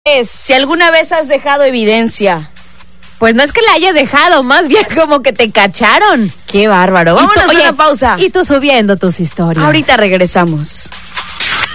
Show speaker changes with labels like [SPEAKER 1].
[SPEAKER 1] Si alguna vez has dejado evidencia.
[SPEAKER 2] Pues no es que la hayas dejado, más bien como que te cacharon.
[SPEAKER 1] Qué bárbaro. Vámonos a una pausa.
[SPEAKER 2] Y tú subiendo tus historias.
[SPEAKER 1] Ahorita regresamos.